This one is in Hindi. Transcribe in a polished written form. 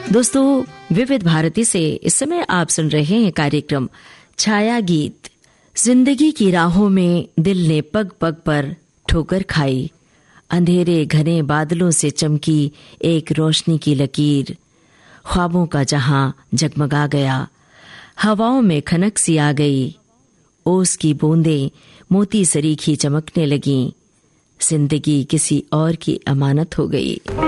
दोस्तों, विविध भारती से इस समय आप सुन रहे हैं कार्यक्रम छाया गीत। जिंदगी की राहों में दिल ने पग पग पर ठोकर खाई, अंधेरे घने बादलों से चमकी एक रोशनी की लकीर, ख्वाबों का जहां जगमगा गया, हवाओं में खनक सी आ गई, ओस की बूंदें मोती सरीखी चमकने लगीं, जिंदगी किसी और की अमानत हो गई।